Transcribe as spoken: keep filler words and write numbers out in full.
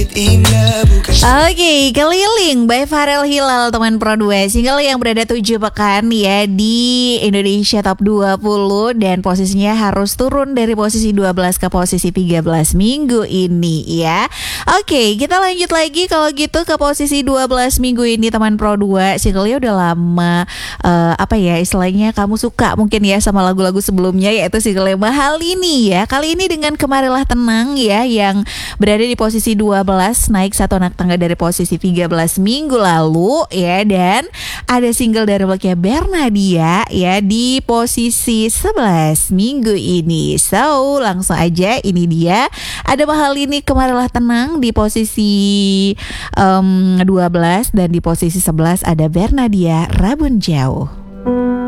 Oke, Keliling by Farel Hilal, teman Pro dua. Single yang berada tujuh pekan ya di Indonesia Top dua puluh. Dan posisinya harus turun dari posisi dua belas ke posisi tiga belas minggu ini ya. Oke, kita lanjut lagi kalau gitu ke posisi dua belas minggu ini, teman Pro dua. Singlenya udah lama, uh, apa ya istilahnya, kamu suka mungkin ya sama lagu-lagu sebelumnya, yaitu single Mahal ini ya. Kali ini dengan Kemarilah Tenang ya, yang berada di posisi dua belas, naik satu anak tangga dari posisi tiga belas minggu lalu ya. Dan ada single dari Bloknya Bernadia ya di posisi sebelas minggu ini. So langsung aja, ini dia, ada Mahal ini Kemarilah Tenang di posisi um, dua belas, dan di posisi sebelas ada Bernadia Rabun Jauh.